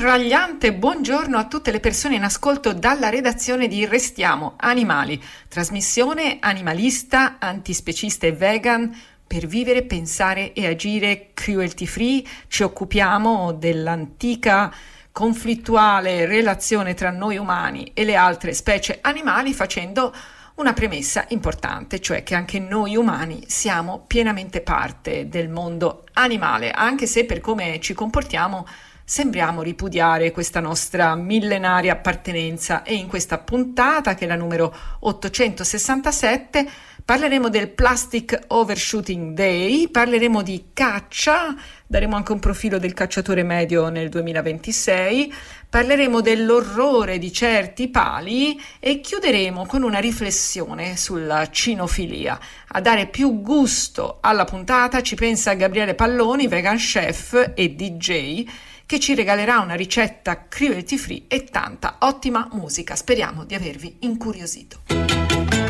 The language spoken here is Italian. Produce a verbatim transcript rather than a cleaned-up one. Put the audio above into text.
ragliante buongiorno a tutte le persone in ascolto dalla redazione di Restiamo Animali, trasmissione animalista, antispecista e vegan. Per vivere, pensare e agire cruelty free ci occupiamo dell'antica conflittuale relazione tra noi umani e le altre specie animali, facendo una premessa importante, cioè che anche noi umani siamo pienamente parte del mondo animale, anche se per come ci comportiamo sembriamo ripudiare questa nostra millenaria appartenenza. E in questa puntata, che è la numero ottocentosessantasette, parleremo del Plastic Overshooting Day, parleremo di caccia, daremo anche un profilo del cacciatore medio nel duemilaventisei, parleremo dell'orrore di certi pali e chiuderemo con una riflessione sulla cinofilia. A dare più gusto alla puntata ci pensa Gabriele Palloni, vegan chef e D J, che ci regalerà una ricetta cruelty free e tanta ottima musica. Speriamo di avervi incuriosito.